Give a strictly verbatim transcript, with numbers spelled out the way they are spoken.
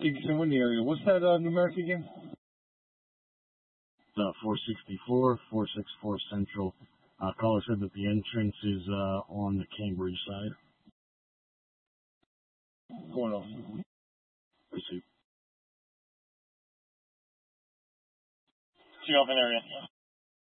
Dickinson in the area. What's that uh, numeric again? Uh, four sixty-four, four sixty-four Central. Uh, caller said that the entrance is uh, on the Cambridge side. Going on. Receive. See you open area.